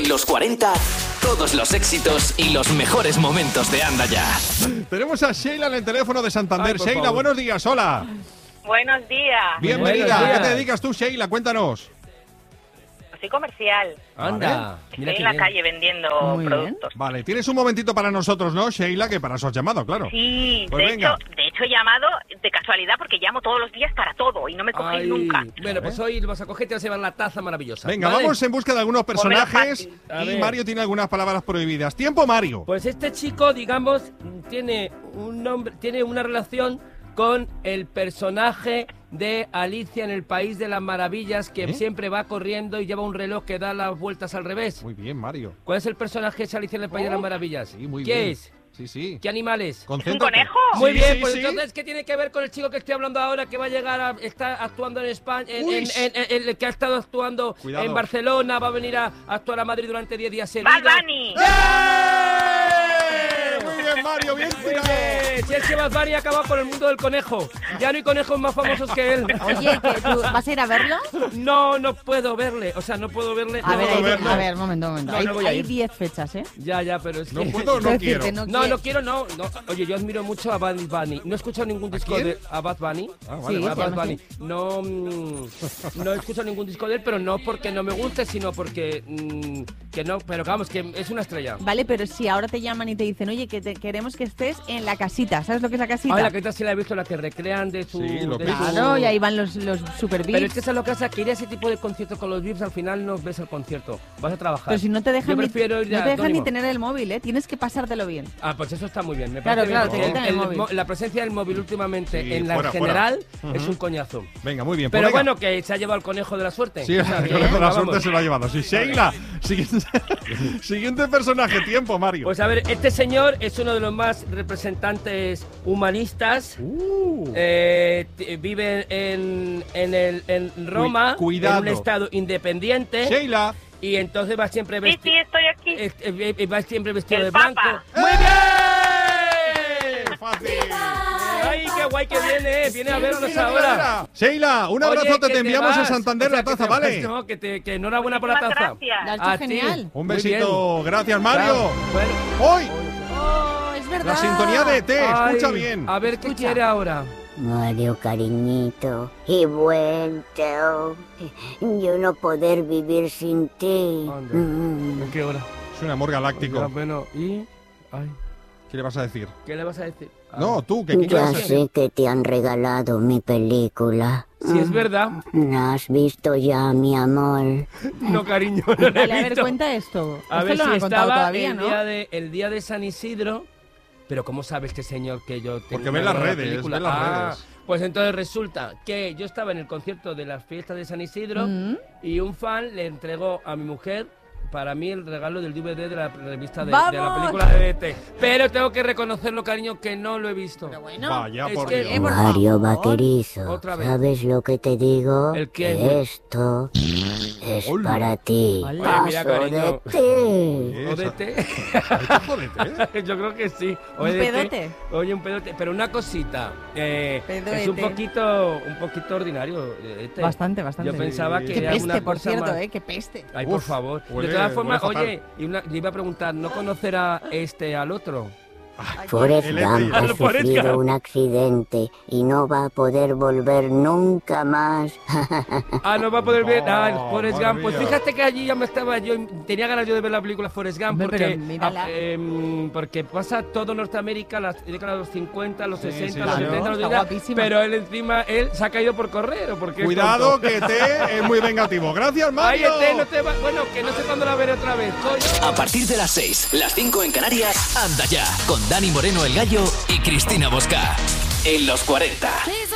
Los 40, todos los éxitos y los mejores momentos de Anda Ya. Tenemos a Sheila en el teléfono de Santander. Sheila, favor. buenos días, hola. Buenos días. Bienvenida. Buenos ¿A días. qué te dedicas tú, Sheila? Cuéntanos. Soy comercial. Anda. Estoy Mira en qué la bien. calle vendiendo Muy productos. Vale, tienes un momentito para nosotros, ¿no, Sheila? Que para eso has llamado, claro. Sí, Pues venga. de hecho he llamado de casualidad porque llamo todos los días para todo y no me cogéis Ay, nunca. Bueno, pues hoy vas a coger y te vas a llevar la taza maravillosa. Venga, ¿vale? vamos en busca de algunos personajes fácil. A y ver. Mario tiene algunas palabras prohibidas. ¡Tiempo, Mario! Pues este chico, digamos, tiene un nombre, tiene una relación con el personaje de Alicia en el País de las Maravillas, que ¿Eh? siempre va corriendo y lleva un reloj que da las vueltas al revés. Muy bien, Mario. ¿Cuál es el personaje de Alicia en el País de las Maravillas? Sí, muy ¿Qué bien. es? Sí, sí. ¿Qué animales? Concéntrate. ¿Un conejo? Muy Sí, bien, sí, pues sí. entonces, ¿qué tiene que ver con el chico que estoy hablando ahora, que va a llegar a estar actuando en España, Uy. el que ha estado actuando Cuidado. en Barcelona, va a venir a actuar a Madrid durante 10 días seguidos? Bad Bunny. ¡Eh! Muy bien, Mario, bien tirado. Si es que Bad Bunny ha acabado con el mundo del conejo. Ya no hay conejos más famosos que él. Oye, ¿tú vas a ir a verlo? No puedo verle. O sea, no puedo verle. A no ver, puedo verlo. a ver, un momento. No, no voy a Hay ir. 10 fechas, ¿eh? Ya, pero es ¿No que... puedo o no Quiero quiero? decirte, No quiero. quiero, no. Oye, yo admiro mucho a Bad Bunny. No he escuchado ningún disco quién? de a Bad Bunny. Ah, Sí, vale, A vale. Bad Bunny. No, no he escuchado ningún disco de él, pero no porque no me guste, sino porque que no. Pero vamos, que es una estrella. Vale, pero si ahora te llaman y te dicen, oye, que queremos que estés en la casita. ¿Sabes lo que es la casita? Ay, la que sí la he visto, la que recrean de su... Sí, los de Beatles. su- Claro, y ahí van los super Pero es VIPs. que eso es lo que pasa, que ir a ese tipo de conciertos con los VIPs al final no ves el concierto, vas a trabajar. Pero si no te dejan, Yo ni, prefiero ir no a te dejan ni Antónimo. tener el móvil, ¿eh? Tienes que pasártelo bien. Ah, pues eso está muy bien, me Claro, parece claro, bien, te porque quitan el móvil. la presencia del móvil últimamente Sí, en la fuera, general fuera. es un coñazo. Venga, muy bien. pues Pero venga. bueno, que se ha llevado el conejo de la suerte. Sí, O sea, el que, conejo de la vamos. suerte se lo ha llevado. Sí, Sheila. Siguiente personaje, tiempo, Mario. Pues a ver, este señor es uno de los más representantes humanistas. Vive en Roma, cuidado. en un estado independiente. Sheila. Y entonces va siempre Sí, vestido. estoy aquí. Va siempre vestido El de blanco. Papa. ¡Muy bien! Fácil. ¡Ay, qué guay que viene! Viene a vernos ahora. Sheila, un Oye, abrazote, que te enviamos a vas. Santander O sea, la taza, que te vas, ¿vale? no, que enhorabuena por la Muchísimas taza. gracias. Lo has A hecho ti. genial. Un Muy besito. bien. Gracias, Mario. Claro. Bueno, Hoy, Oh, es verdad. la sintonía de ET. Escucha ay, bien. A ver qué Escucha. quiere ahora. Mario, cariñito, he vuelto. Yo no poder vivir sin ti. Anda. Mm. ¿En qué hora? Es un amor galáctico. Ya, bueno, y... Ay, ¿Qué le vas a decir? ¿qué le vas a decir? Ah. No, tú, ¿qué Ya vas a decir? sé que te han regalado mi película. Si es verdad. ¿La has visto ya, mi amor? No, cariño, no la he Vale, a ver, visto. cuenta esto. A Esto ver lo si han contado estaba todavía, ¿no? el día de San Isidro. Pero ¿cómo sabe este señor que yo tengo Porque ve las una redes, película? ve las Ah, redes. pues entonces resulta que yo estaba en el concierto de las fiestas de San Isidro y un fan le entregó a mi mujer para mí el regalo del DVD de la revista de la ¡Vamos! película de ET. Pero tengo que reconocerlo, cariño, que no lo he visto. Pero bueno, Vaya, es por que- Dios. por Mario favor. Vaquerizo, Otra vez. ¿sabes lo que te digo? ¿El qué? Que esto es Hola. para ti. Hola. Oye, mira, Paso cariño. de ti. ¿O de ET? Jódete, Yo creo que sí. O ¿Un de ET. pedote? Oye, un pedote. Pero una cosita. Es un Pedoete. poquito ordinario. ET. Bastante. Yo pensaba que Qué era peste, una por cosa cierto, más... qué peste. Ay, Uf, por favor. huele- De todas formas, huele fatal. oye, le iba a preguntar, ¿no conocerá este al otro? Forrest El Gump Eti. ha Al Forrest sufrido Gump. un accidente y no va a poder volver nunca más. Ah, no va a poder ver. Ah, el Oh, Forrest madre Gump. Pues mía. fíjate que allí ya me estaba yo. Tenía ganas yo de ver la película Forrest Gump Hombre, porque, pero mírala. porque pasa todo Norteamérica, las décadas de los 50, los 60, sí, los sí. 70, los Está 80. guapísima. Pero él encima, él se ha caído por correr o porque. es Cuidado, tonto. que ET es muy vengativo. Gracias, Ay, Mario. ET, no te va. Bueno, que no sé cuándo la veré otra vez, coño. A partir de las 6, las 5 en Canarias, Anda Ya, con Dani Moreno el Gallo y Cristina Bosca. En los 40.